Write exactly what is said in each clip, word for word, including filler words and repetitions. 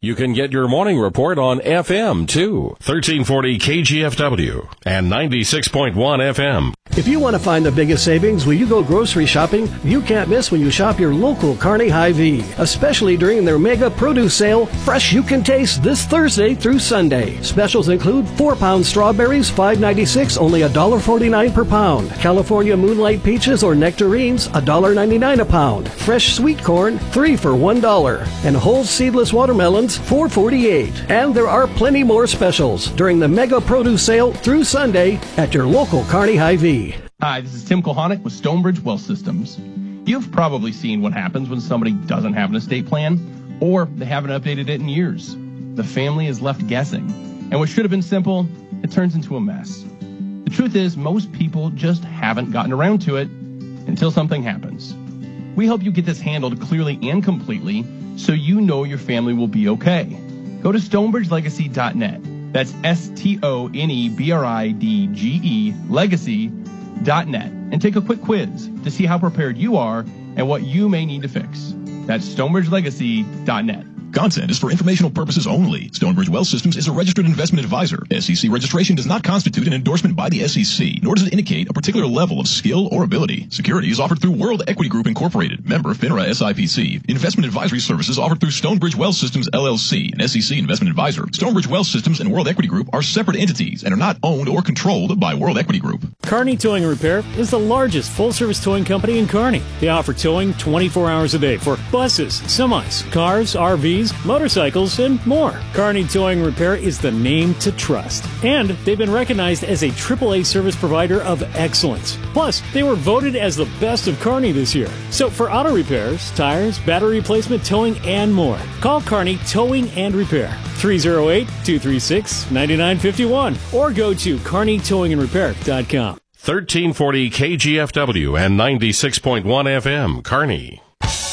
You can get your morning report on F M, too. thirteen forty K G F W and ninety-six point one F M. If you want to find the biggest savings when you go grocery shopping, you can't miss when you shop your local Kearney Hy-Vee. Especially during their mega produce sale, fresh you can taste this Thursday through Sunday. Specials include four pound strawberries, five ninety-six, only one dollar forty-nine per pound. California Moonlight peaches or nectarines, one dollar ninety-nine a pound. Fresh sweet corn, three for one dollar. And whole seedless watermelons, four forty-eight. And there are plenty more specials during the mega produce sale through Sunday at your local Kearney Hy-Vee. Hi, this is Tim Kohanic with Stonebridge Well Systems. You've probably seen what happens when somebody doesn't have an estate plan, or they haven't updated it in years. The family is left guessing, and what should have been simple, it turns into a mess. The truth is, most people just haven't gotten around to it until something happens. We help you get this handled clearly and completely so you know your family will be okay. Go to stonebridge legacy dot net. That's S T O N E B R I D G E, legacy dot net, and take a quick quiz to see how prepared you are and what you may need to fix. That's stonebridge legacy dot net. Content is for informational purposes only. Stonebridge Well Systems is a registered investment advisor. S E C registration does not constitute an endorsement by the S E C, nor does it indicate a particular level of skill or ability. Securities offered through World Equity Group Incorporated, member FINRA S I P C. Investment advisory services offered through Stonebridge Well Systems L L C, an S E C investment advisor. Stonebridge Well Systems and World Equity Group are separate entities and are not owned or controlled by World Equity Group. Kearney Towing and Repair is the largest full-service towing company in Kearney. They offer towing twenty-four hours a day for buses, semis, cars, R Vs, motorcycles, and more. Kearney Towing and Repair is the name to trust. And they've been recognized as a triple A service provider of excellence. Plus, they were voted as the best of Kearney this year. So for auto repairs, tires, battery replacement, towing, and more, call Kearney Towing and Repair. three oh eight, two three six, nine nine five one or go to kearney towing and repair dot com. thirteen forty K G F W and ninety-six point one F M, Kearney.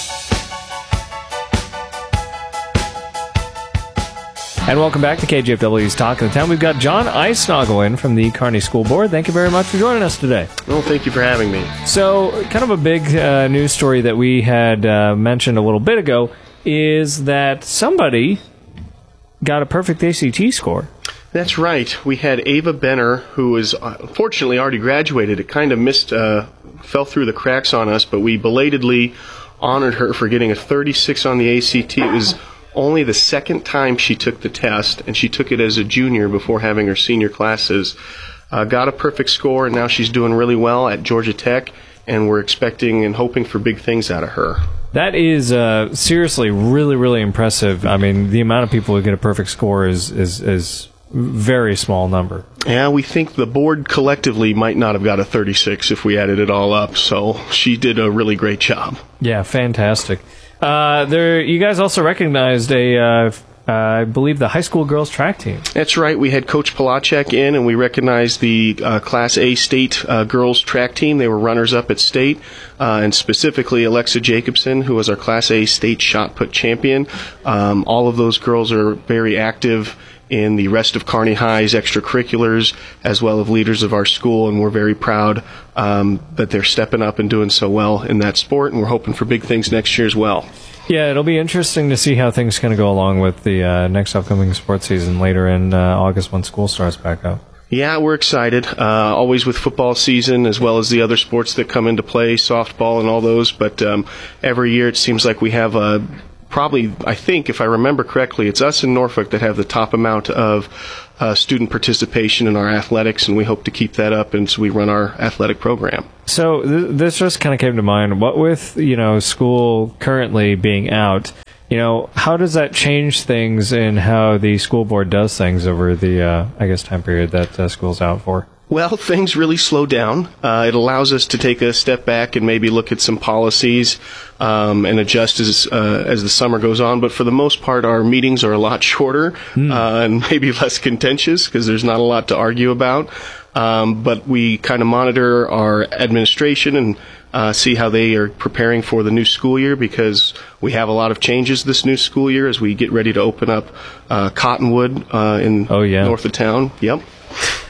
And welcome back to K G F W's Talk of the Town. We've got John Eisnagel in from the Kearney School Board. Thank you very much for joining us today. Well, thank you for having me. So, kind of a big uh, news story that we had uh, mentioned a little bit ago is that somebody got a perfect A C T score. That's right. We had Ava Benner, who is unfortunately already graduated. It kind of missed, uh, fell through the cracks on us, but we belatedly honored her for getting a thirty-six on the A C T. It was only the second time she took the test, and she took it as a junior before having her senior classes. Uh, got a perfect score, and now she's doing really well at Georgia Tech, and we're expecting and hoping for big things out of her. That is uh, seriously really, really impressive. I mean, the amount of people who get a perfect score is is is very small number. Yeah, we think the board collectively might not have got a thirty-six if we added it all up, so she did a really great job. Yeah, fantastic. Uh, there, you guys also recognized a, uh, uh, I believe, the high school girls track team. That's right. We had Coach Palachek in, and we recognized the uh, Class A state uh, girls track team. They were runners-up at state, uh, and specifically Alexa Jacobson, who was our Class A state shot put champion. Um, all of those girls are very active in the rest of Kearney High's extracurriculars, as well as leaders of our school, and we're very proud um, that they're stepping up and doing so well in that sport, and we're hoping for big things next year as well. Yeah, it'll be interesting to see how things kind of go along with the uh, next upcoming sports season later in uh, August when school starts back up. Yeah, we're excited, uh, always with football season as well as the other sports that come into play, softball and all those, but um, every year it seems like we have a Probably, I think, if I remember correctly, it's us in Norfolk that have the top amount of uh, student participation in our athletics, and we hope to keep that up as we run our athletic program. So th- this just kind of came to mind. What with, you know, school currently being out, you know, how does that change things in how the school board does things over the, uh, I guess, time period that uh, school's out for? Well, things really slow down. Uh, it allows us to take a step back and maybe look at some policies um, and adjust as uh, as the summer goes on. But for the most part, our meetings are a lot shorter mm. uh, and maybe less contentious because there's not a lot to argue about. Um, but we kind of monitor our administration and uh, see how they are preparing for the new school year, because we have a lot of changes this new school year as we get ready to open up uh, Cottonwood uh, in oh, yeah. north of town. Yep.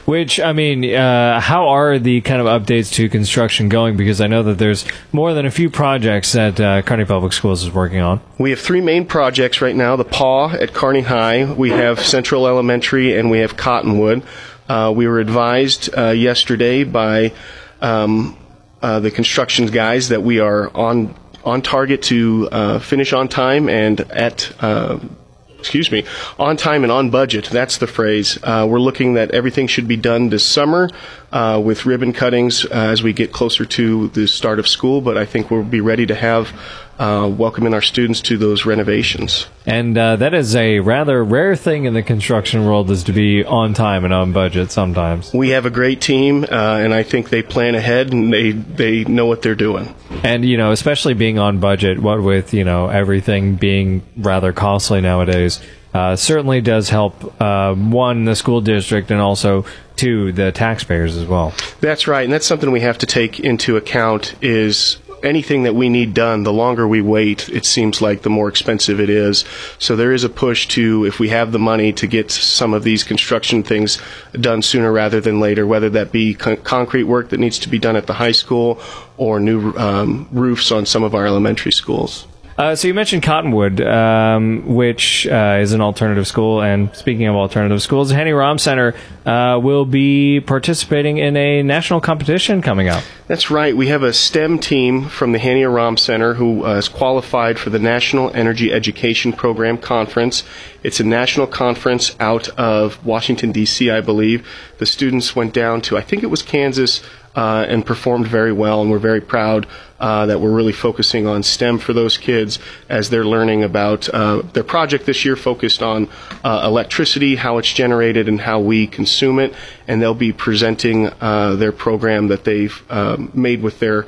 Which, I mean, uh, how are the kind of updates to construction going? Because I know that there's more than a few projects that uh, Kearney Public Schools is working on. We have three main projects right now. The P A W at Kearney High, we have Central Elementary, and we have Cottonwood. Uh, we were advised uh, yesterday by um, uh, the construction guys that we are on on target to uh, finish on time and at uh, excuse me on time and on budget. That's the phrase. Uh, we're looking that everything should be done this summer uh, with ribbon cuttings uh, as we get closer to the start of school. But I think we'll be ready to have uh, welcoming our students to those renovations. And uh, that is a rather rare thing in the construction world, is to be on time and on budget sometimes. We have a great team, uh, and I think they plan ahead and they, they know what they're doing. And, you know, especially being on budget, what with, you know, everything being rather costly nowadays, uh, certainly does help, uh, one, the school district, and also, two, the taxpayers as well. That's right, and that's something we have to take into account is anything that we need done, the longer we wait, it seems like the more expensive it is. So there is a push to, if we have the money, to get some of these construction things done sooner rather than later, whether that be con- concrete work that needs to be done at the high school or new um, roofs on some of our elementary schools. Uh, so you mentioned Cottonwood, um, which uh, is an alternative school. And speaking of alternative schools, the Henny Rom Center uh, will be participating in a national competition coming up. That's right. We have a STEM team from the Henny Rom Center who uh, is qualified for the National Energy Education Program Conference. It's a national conference out of Washington, D C, I believe. The students went down to, I think it was Kansas, Uh, and performed very well, and we're very proud uh, that we're really focusing on STEM for those kids as they're learning about uh, their project this year focused on uh, electricity, how it's generated, and how we consume it, and they'll be presenting uh, their program that they've uh, made with their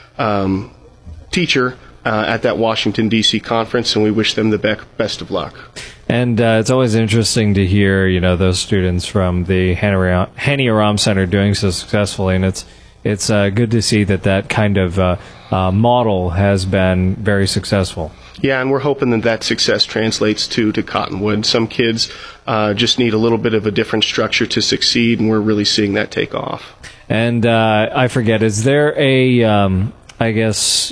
um, teacher uh, at that Washington, D C conference, and we wish them the be- best of luck. And uh, it's always interesting to hear, you know, those students from the Henny Rom Center doing so successfully, and it's it's uh, good to see that that kind of uh, uh, model has been very successful. Yeah, and we're hoping that that success translates to to Cottonwood. Some kids uh, just need a little bit of a different structure to succeed, and we're really seeing that take off. And uh, I forget, is there a, um, I guess,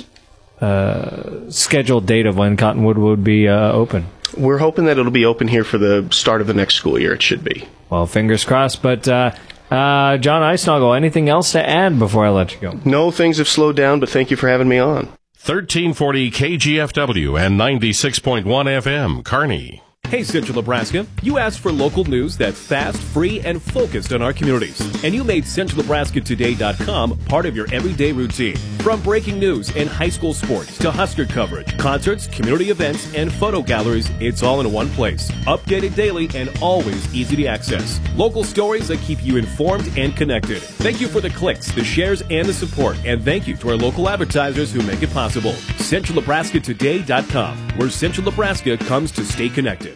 uh, scheduled date of when Cottonwood would be uh, open? We're hoping that it'll be open here for the start of the next school year. It should be. Well, fingers crossed. But uh, uh, John Eisnagel, anything else to add before I let you go? No, things have slowed down, but thank you for having me on. thirteen forty K G F W and ninety-six point one F M, Kearney. Hey, Central Nebraska. You asked for local news that's fast, free, and focused on our communities. And you made Central Nebraska Today dot com part of your everyday routine. From breaking news and high school sports to Husker coverage, concerts, community events, and photo galleries, it's all in one place. Updated daily and always easy to access. Local stories that keep you informed and connected. Thank you for the clicks, the shares, and the support. And thank you to our local advertisers who make it possible. Central Nebraska Today dot com, where Central Nebraska comes to stay connected.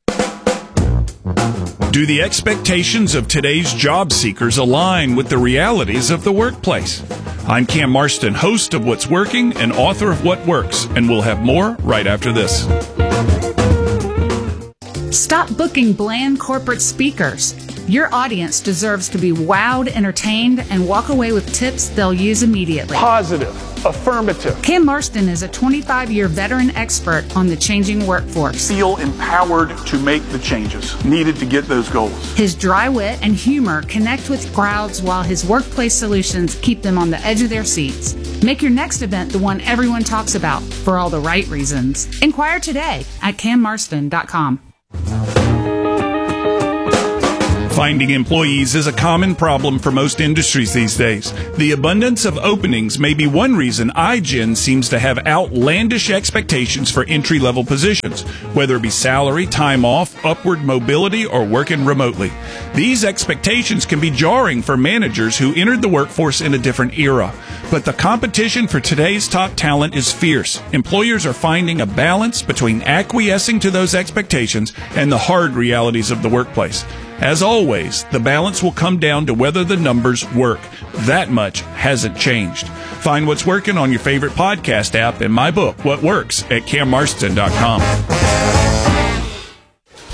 Do the expectations of today's job seekers align with the realities of the workplace? I'm Cam Marston, host of What's Working and author of What Works, and we'll have more right after this. Stop booking bland corporate speakers. Your audience deserves to be wowed, entertained, and walk away with tips they'll use immediately. Positive. Affirmative. Cam Marston is a twenty-five-year veteran expert on the changing workforce. Feel empowered to make the changes needed to get those goals. His dry wit and humor connect with crowds while his workplace solutions keep them on the edge of their seats. Make your next event the one everyone talks about for all the right reasons. Inquire today at cam marston dot com. Finding employees is a common problem for most industries these days. The abundance of openings may be one reason I G E N seems to have outlandish expectations for entry-level positions, whether it be salary, time off, upward mobility, or working remotely. These expectations can be jarring for managers who entered the workforce in a different era. But the competition for today's top talent is fierce. Employers are finding a balance between acquiescing to those expectations and the hard realities of the workplace. As always, the balance will come down to whether the numbers work. That much hasn't changed. Find What's Working on your favorite podcast app and my book, What Works, at cam marston dot com.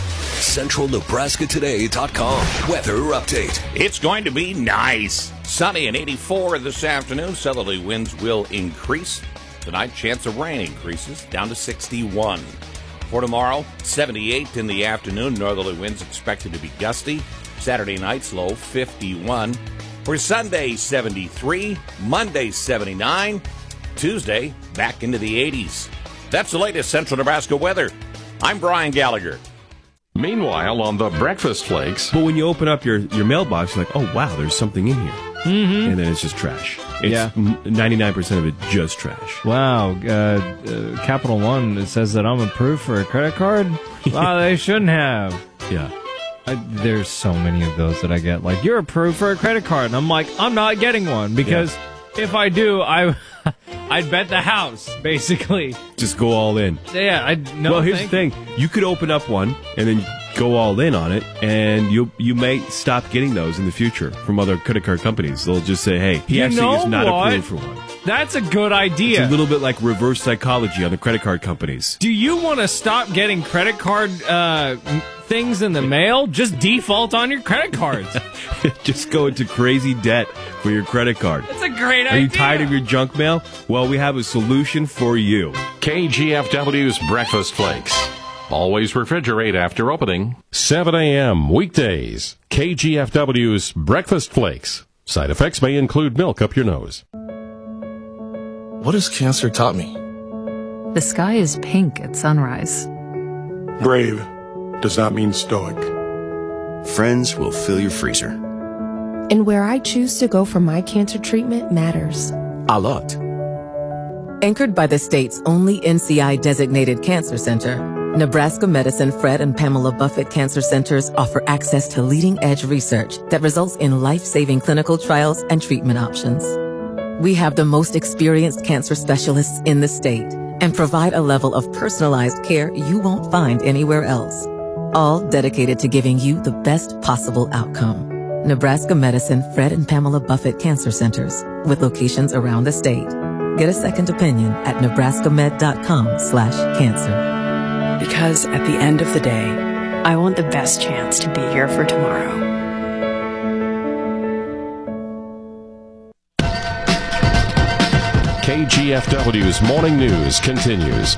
Central Nebraska Today dot com weather update. It's going to be nice. Sunny and eighty-four this afternoon. Southerly winds will increase. Tonight, chance of rain increases down to sixty-one. For tomorrow, seventy-eight in the afternoon. Northerly winds expected to be gusty. Saturday night's low, fifty-one. For Sunday, seventy-three. Monday, seventy-nine. Tuesday, back into the eighties. That's the latest Central Nebraska weather. I'm Brian Gallagher. Meanwhile, on the breakfast flakes. But when you open up your, your mailbox, you're like, oh, wow, there's something in here. Mm-hmm. And then it's just trash. It's Yeah. ninety-nine percent of it just trash. Wow, uh, uh, Capital One, it says that I'm approved for a credit card? Wow, they shouldn't have. Yeah. I, there's so many of those that I get. Like, you're approved for a credit card. And I'm like, I'm not getting one because yeah. if I do, I, I'd bet the house, basically. Just go all in. Yeah, I no. Well, here's the thing. You could open up one and then go all in on it, and you you may stop getting those in the future from other credit card companies. They'll just say, hey, he you actually is not what? approved for one. That's a good idea. It's a little bit like reverse psychology on the credit card companies. Do you want to stop getting credit card uh, things in the mail? Just default on your credit cards. Just go into crazy debt for your credit card. That's a great idea. Are you tired of your junk mail? Well, we have a solution for you. K G F W's Breakfast Flakes. Always refrigerate after opening. seven a.m. weekdays. K G F W's Breakfast Flakes. Side effects may include milk up your nose. What has cancer taught me? The sky is pink at sunrise. Brave does not mean stoic. Friends will fill your freezer. And where I choose to go for my cancer treatment matters. A lot. Anchored by the state's only N C I-designated cancer center, Nebraska Medicine Fred and Pamela Buffett Cancer Centers offer access to leading-edge research that results in life-saving clinical trials and treatment options. We have the most experienced cancer specialists in the state and provide a level of personalized care you won't find anywhere else, all dedicated to giving you the best possible outcome. Nebraska Medicine Fred and Pamela Buffett Cancer Centers, with locations around the state. Get a second opinion at nebraskamed.com slash cancer. Because at the end of the day, I want the best chance to be here for tomorrow. K G F W's Morning News continues.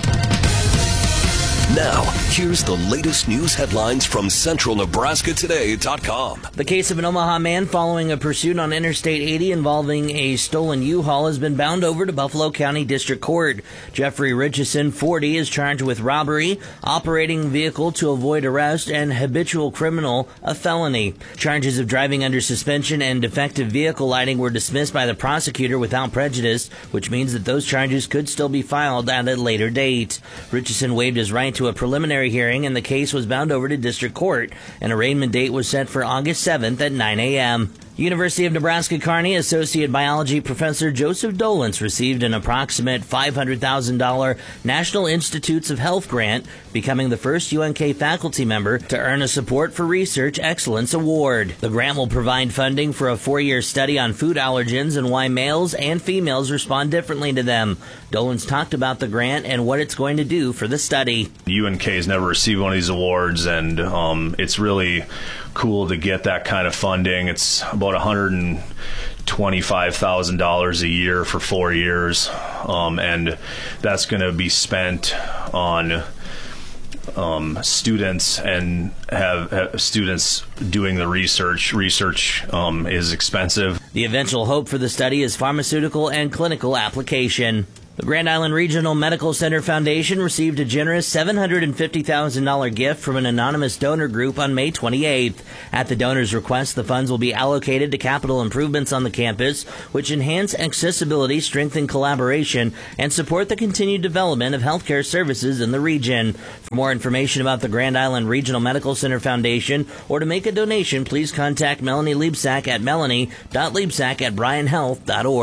Now, here's the latest news headlines from Central Nebraska Today dot com. The case of an Omaha man following a pursuit on Interstate eighty involving a stolen U-Haul has been bound over to Buffalo County District Court. Jeffrey Richardson, forty, is charged with robbery, operating vehicle to avoid arrest, and habitual criminal, a felony. Charges of driving under suspension and defective vehicle lighting were dismissed by the prosecutor without prejudice, which means that those charges could still be filed at a later date. Richardson waived his right to a preliminary hearing, and the case was bound over to district court. An arraignment date was set for August seventh at nine a.m. University of Nebraska-Kearney Associate Biology Professor Joseph Dolence received an approximate five hundred thousand dollars National Institutes of Health grant, becoming the first U N K faculty member to earn a Support for Research Excellence Award. The grant will provide funding for a four-year study on food allergens and why males and females respond differently to them. Dolence talked about the grant and what it's going to do for the study. U N K has never received one of these awards, and um, it's really cool to get that kind of funding. It's about one hundred twenty-five thousand dollars a year for four years, um, and that's going to be spent on um, students and have, have students doing the research. Research um, is expensive. The eventual hope for the study is pharmaceutical and clinical application. The Grand Island Regional Medical Center Foundation received a generous seven hundred fifty thousand dollars gift from an anonymous donor group on May twenty-eighth. At the donor's request, the funds will be allocated to capital improvements on the campus, which enhance accessibility, strengthen collaboration, and support the continued development of healthcare services in the region. For more information about the Grand Island Regional Medical Center Foundation or to make a donation, please contact Melanie Liebsack at melanie dot liebsack at bryan health dot org.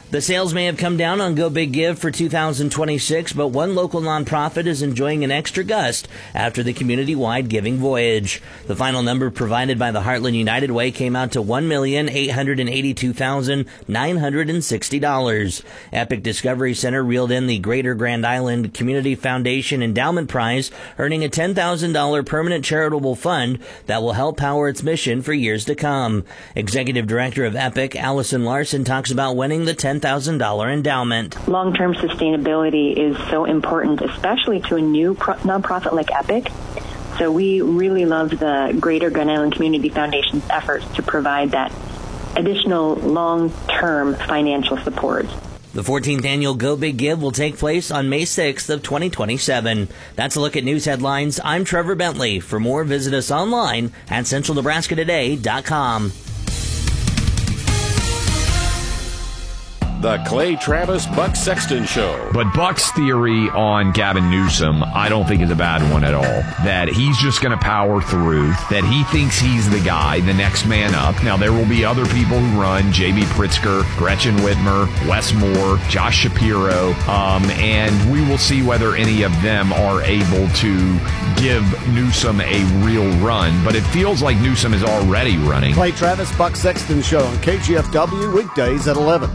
The sales may have come down on Go Big Give for two thousand twenty-six, but one local nonprofit is enjoying an extra gust after the community-wide giving voyage. The final number provided by the Heartland United Way came out to one million eight hundred eighty-two thousand nine hundred sixty dollars. Epic Discovery Center reeled in the Greater Grand Island Community Foundation Endowment Prize, earning a ten thousand dollars permanent charitable fund that will help power its mission for years to come. Executive Director of Epic, Allison Larson, talks about winning the ten thousand dollars endowment. Long-term sustainability is so important, especially to a new pro- nonprofit like Epic. So we really love the Greater Grand Island Community Foundation's efforts to provide that additional long-term financial support. The fourteenth annual Go Big Give will take place on May sixth of twenty twenty-seven. That's a look at news headlines. I'm Trevor Bentley. For more, visit us online at central nebraska today dot com. The Clay Travis Buck Sexton Show. But Buck's theory on Gavin Newsom, I don't think is a bad one at all. That he's just going to power through, that he thinks he's the guy, the next man up. Now, there will be other people who run, J B Pritzker, Gretchen Whitmer, Wes Moore, Josh Shapiro, um, and we will see whether any of them are able to give Newsom a real run. But it feels like Newsom is already running. Clay Travis Buck Sexton Show on K G F W, weekdays at eleven.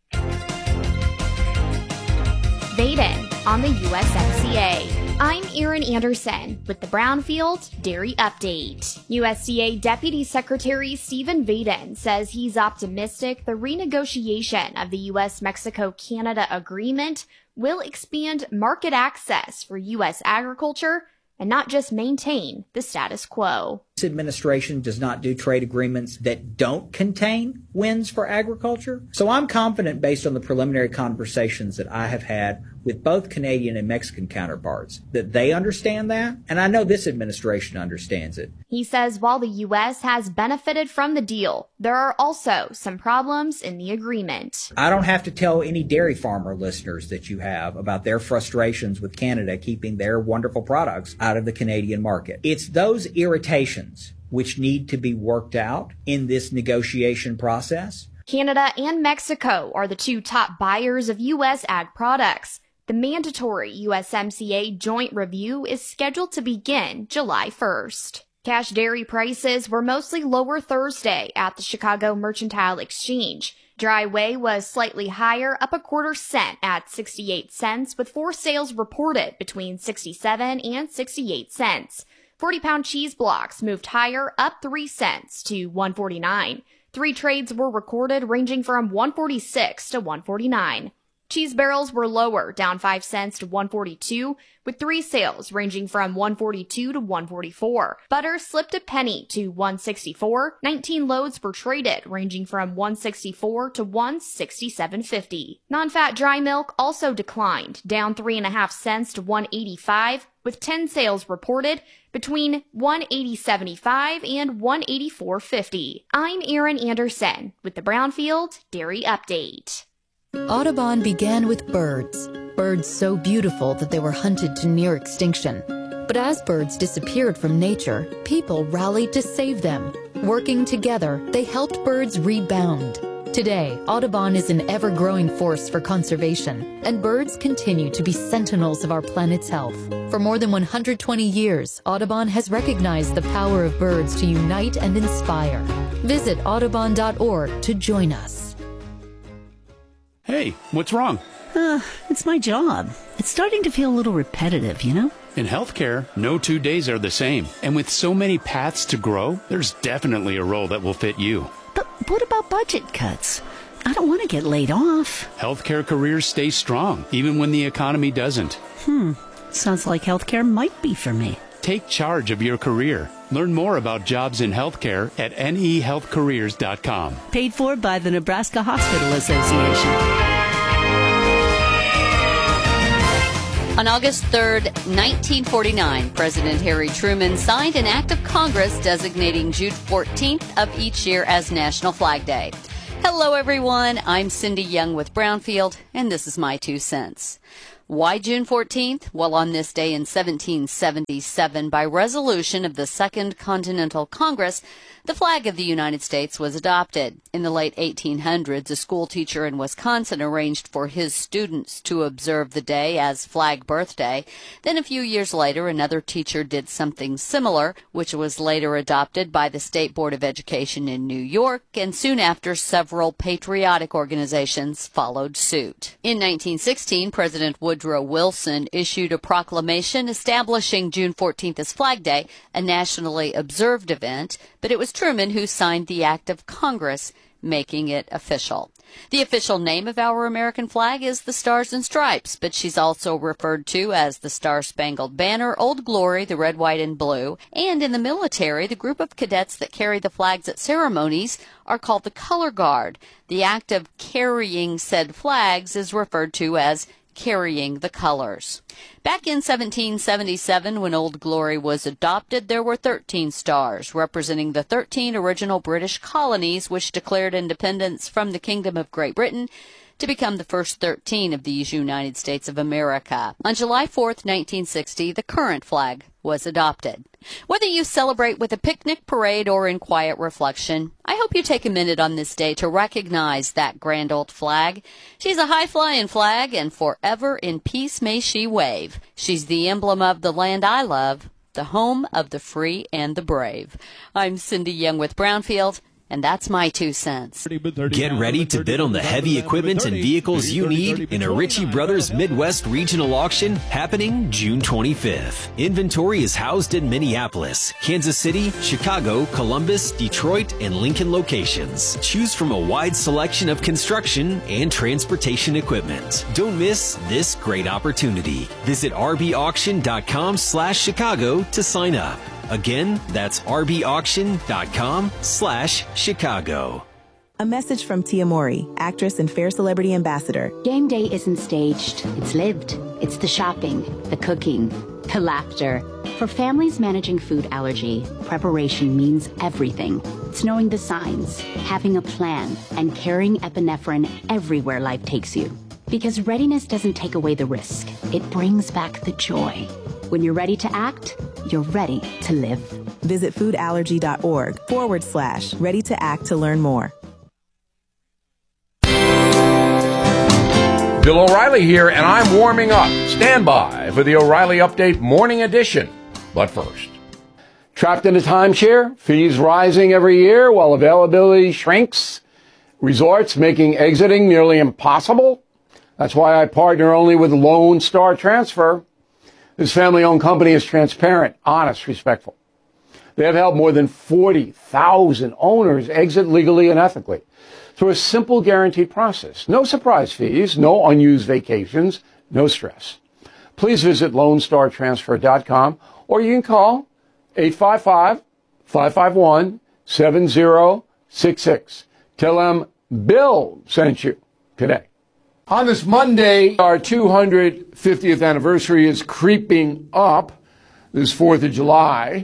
Vaden on the U S M C A. I'm Erin Anderson with the Brownfield Dairy Update. U S D A Deputy Secretary Stephen Vaden says he's optimistic the renegotiation of the U S Mexico Canada agreement will expand market access for U S agriculture and not just maintain the status quo. This administration does not do trade agreements that don't contain wins for agriculture. So I'm confident, based on the preliminary conversations that I have had with both Canadian and Mexican counterparts, that they understand that, and I know this administration understands it. He says while the U S has benefited from the deal, there are also some problems in the agreement. I don't have to tell any dairy farmer listeners that you have about their frustrations with Canada keeping their wonderful products out of the Canadian market. It's those irritations which need to be worked out in this negotiation process. Canada and Mexico are the two top buyers of U S ag products. The mandatory U S M C A joint review is scheduled to begin July first. Cash dairy prices were mostly lower Thursday at the Chicago Mercantile Exchange. Dry whey was slightly higher, up a quarter cent at sixty-eight cents, with four sales reported between sixty-seven and sixty-eight cents. forty-pound cheese blocks moved higher, up three cents to one forty-nine. Three trades were recorded ranging from one forty-six to one forty-nine. Cheese barrels were lower, down five cents to one forty-two, with three sales ranging from one forty-two to one forty-four. Butter slipped a penny to one sixty-four. nineteen loads were traded, ranging from one sixty-four to one sixty-seven fifty. Non-fat dry milk also declined, down three and a half cents to one eighty-five, with ten sales reported between one eighty seventy-five and one eighty-four fifty. I'm Erin Anderson with the Brownfield Dairy Update. Audubon began with birds. Birds so beautiful that they were hunted to near extinction. But as birds disappeared from nature, people rallied to save them. Working together, they helped birds rebound. Today, Audubon is an ever-growing force for conservation, and birds continue to be sentinels of our planet's health. For more than one hundred twenty years, Audubon has recognized the power of birds to unite and inspire. Visit audubon dot org to join us. Hey, what's wrong? Uh, it's my job. It's starting to feel a little repetitive, you know? In healthcare, no two days are the same. And with so many paths to grow, there's definitely a role that will fit you. But what about budget cuts? I don't want to get laid off. Healthcare careers stay strong, even when the economy doesn't. Hmm, sounds like healthcare might be for me. Take charge of your career. Learn more about jobs in healthcare at N E health careers dot com. Paid for by the Nebraska Hospital Association. On August third, nineteen forty-nine, President Harry Truman signed an act of Congress designating June fourteenth of each year as National Flag Day. Hello, everyone. I'm Cindy Young with Brownfield, and this is my two cents. Why June fourteenth? Well, on this day in seventeen seventy-seven, by resolution of the Second Continental Congress, the flag of the United States was adopted. In the late eighteen hundreds, a school teacher in Wisconsin arranged for his students to observe the day as Flag Birthday. Then a few years later, another teacher did something similar, which was later adopted by the State Board of Education in New York, and soon after, several patriotic organizations followed suit. In nineteen sixteen, President Woodrow Wilson issued a proclamation establishing June fourteenth as Flag Day, a nationally observed event, but it was Truman who signed the act of Congress, making it official. The official name of our American flag is the Stars and Stripes, but she's also referred to as the Star-Spangled Banner, Old Glory, the Red, White, and Blue. And in the military, the group of cadets that carry the flags at ceremonies are called the Color Guard. The act of carrying said flags is referred to as carrying the colors. Back in seventeen seventy-seven, when Old Glory was adopted, there were thirteen stars, representing the thirteen original British colonies which declared independence from the Kingdom of Great Britain to become the first thirteen of these United States of America. On July fourth, nineteen sixty, the current flag was adopted. Whether you celebrate with a picnic, parade, or in quiet reflection, I hope you take a minute on this day to recognize that grand old flag. She's a high-flying flag, and forever in peace may she wave. She's the emblem of the land I love, the home of the free and the brave. I'm Cindy Young with Brownfield, and that's my two cents. Get ready to bid on the heavy equipment and vehicles you need in a Ritchie Brothers Midwest Regional Auction happening June twenty-fifth. Inventory is housed in Minneapolis, Kansas City, Chicago, Columbus, Detroit, and Lincoln locations. Choose from a wide selection of construction and transportation equipment. Don't miss this great opportunity. Visit rbauction.com slash Chicago to sign up. Again, that's rbauction.com slash Chicago. A message from Tia Mori, actress and Fair Celebrity Ambassador. Game day isn't staged, it's lived. It's the shopping, the cooking, the laughter. For families managing food allergy, preparation means everything. It's knowing the signs, having a plan, and carrying epinephrine everywhere life takes you. Because readiness doesn't take away the risk, it brings back the joy. When you're ready to act, you're ready to live. Visit foodallergy.org forward slash ready to act to learn more. Bill O'Reilly here, and I'm warming up. Stand by for the O'Reilly Update Morning Edition. But first, trapped in a timeshare, fees rising every year while availability shrinks, resorts making exiting nearly impossible. That's why I partner only with Lone Star Transfer. This family-owned company is transparent, honest, respectful. They have helped more than forty thousand owners exit legally and ethically through a simple guaranteed process. No surprise fees, no unused vacations, no stress. Please visit lone star transfer dot com or you can call eight five five, five five one, seven zero six six. Tell them Bill sent you today. On this Monday, our two hundred fiftieth anniversary is creeping up, this fourth of July.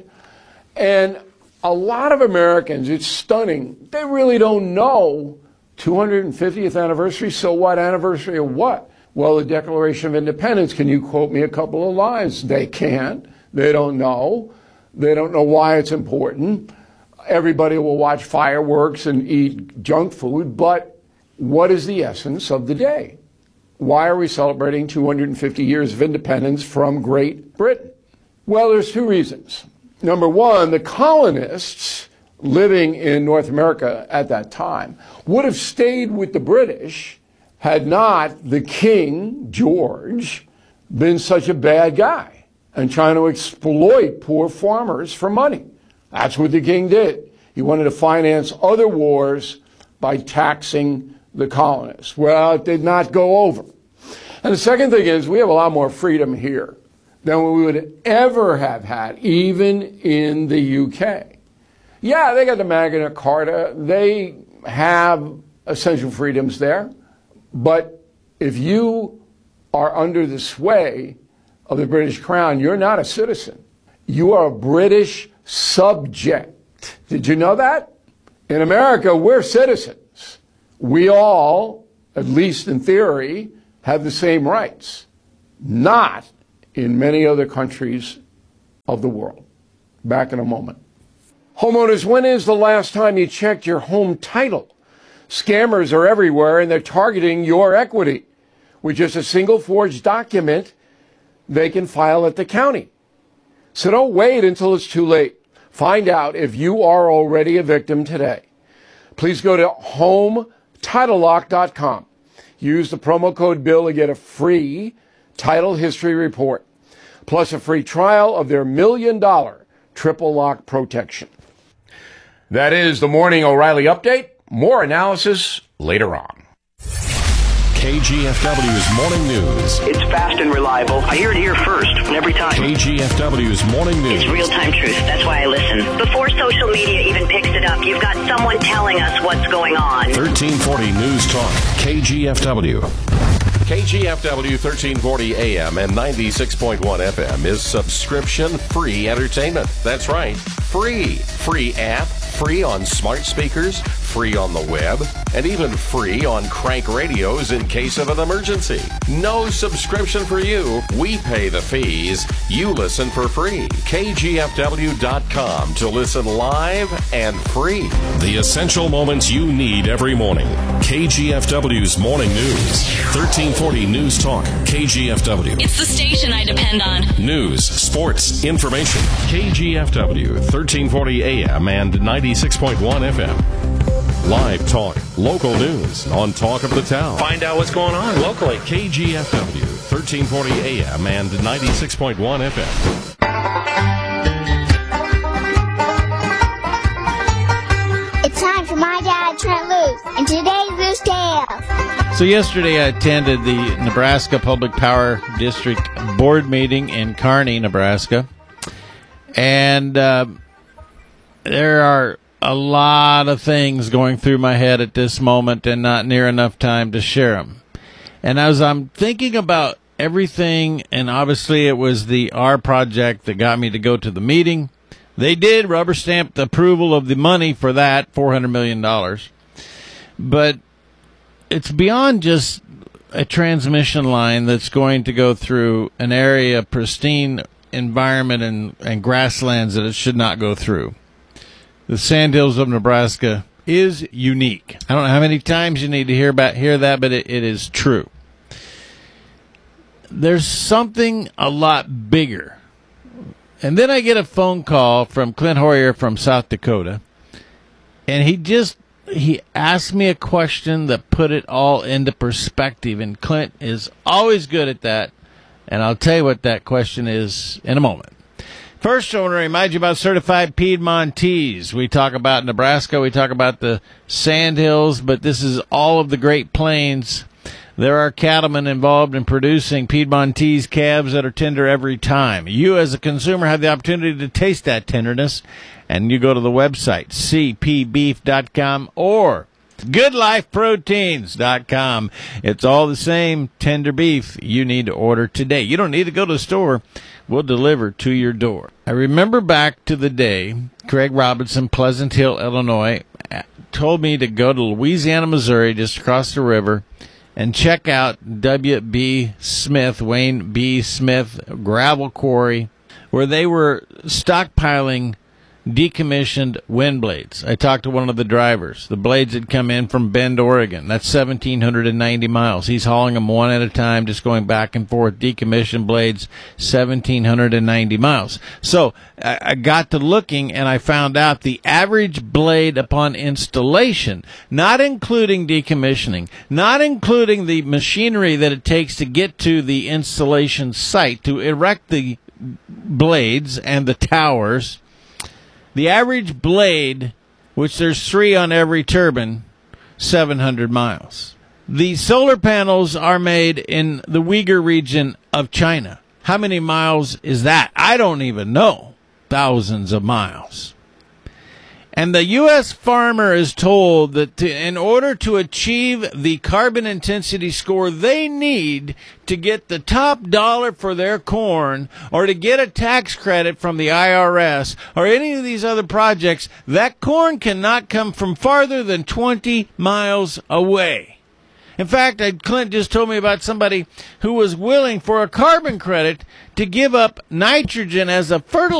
And a lot of Americans, it's stunning, they really don't know two hundred fiftieth anniversary, so what? Anniversary of what? Well, the Declaration of Independence. Can you quote me a couple of lines? They can't. They don't know. They don't know why it's important. Everybody will watch fireworks and eat junk food, but what is the essence of the day? Why are we celebrating two hundred fifty years of independence from Great Britain? Well, there's two reasons. Number one, the colonists living in North America at that time would have stayed with the British had not the King, George, been such a bad guy and trying to exploit poor farmers for money. That's what the King did. He wanted to finance other wars by taxing the colonists. Well, it did not go over. And the second thing is we have a lot more freedom here than we would ever have had, even in the U K. Yeah, they got the Magna Carta. They have essential freedoms there. But if you are under the sway of the British Crown, you're not a citizen. You are a British subject. Did you know that? In America, we're citizens. We all, at least in theory, have the same rights. not in many other countries of the world. Back in a moment. Homeowners, when is the last time you checked your home title? Scammers are everywhere, and they're targeting your equity. With just a single forged document, they can file at the county. So don't wait until it's too late. Find out if you are already a victim today. Please go to home title lock dot com. Use the promo code BILL to get a free title history report, plus a free trial of their million dollar triple lock protection. That is the Morning O'Reilly Update. More analysis later on. K G F W's Morning News. It's fast and reliable. I hear it here first, every time. K G F W's Morning News. It's real-time truth. That's why I listen. Before social media even picks it up, you've got someone telling us what's going on. thirteen forty News Talk, K G F W. K G F W thirteen forty A M and ninety-six point one F M is subscription-free entertainment. That's right, free. Free app, free on smart speakers, free on the web, and even free on crank radios in case of an emergency. No subscription for you. We pay the fees. You listen for free. K G F W dot com to listen live and free. The essential moments you need every morning. K G F W's Morning News. thirteen forty News Talk, K G F W. It's the station I depend on. News, sports, information. K G F W, thirteen forty A M and ninety-six point one F M. Live talk, local news on Talk of the Town. Find out what's going on locally. K G F W, thirteen forty A M and ninety-six point one F M. It's time for My Dad, Trent Loos, and today's Loose Tales. So yesterday I attended the Nebraska Public Power District Board meeting in Kearney, Nebraska. And uh, there are a lot of things going through my head at this moment and not near enough time to share them. And as I'm thinking about everything, and obviously it was the R project that got me to go to the meeting. They did rubber stamp the approval of the money for that, four hundred million dollars. But it's beyond just a transmission line that's going to go through an area, pristine environment and, and grasslands that it should not go through. The Sandhills of Nebraska is unique. I don't know how many times you need to hear about hear that, but it, it is true. There's something a lot bigger. And then I get a phone call from Clint Hoyer from South Dakota, and he just he asked me a question that put it all into perspective, and Clint is always good at that, and I'll tell you what that question is in a moment. First, I want to remind you about Certified Piedmontese. We talk about Nebraska, we talk about the Sandhills, but this is all of the Great Plains. There are cattlemen involved in producing Piedmontese calves that are tender every time. You, as a consumer, have the opportunity to taste that tenderness, and you go to the website, c p beef dot com or good life proteins dot com. It's all the same tender beef you need to order today. You don't need to go to the store. We'll deliver to your door. I remember back to the day Craig Robinson, Pleasant Hill, Illinois, told me to go to Louisiana, Missouri, just across the river, and check out W B. Smith, Wayne B. Smith Gravel Quarry, where they were stockpiling decommissioned wind blades. I talked to one of the drivers. The blades had come in from Bend, Oregon. That's one thousand seven hundred ninety miles. He's hauling them one at a time, just going back and forth. Decommissioned blades, one thousand seven hundred ninety miles. So I, I got to looking, and I found out the average blade upon installation, not including decommissioning, not including the machinery that it takes to get to the installation site to erect the blades and the towers, the average blade, which there's three on every turbine, seven hundred miles. The solar panels are made in the Uyghur region of China. How many miles is that? I don't even know. Thousands of miles. And the U S farmer is told that to, in order to achieve the carbon intensity score they need to get the top dollar for their corn, or to get a tax credit from the I R S, or any of these other projects, that corn cannot come from farther than twenty miles away. In fact, uh, Clint just told me about somebody who was willing for a carbon credit to give up nitrogen as a fertilizer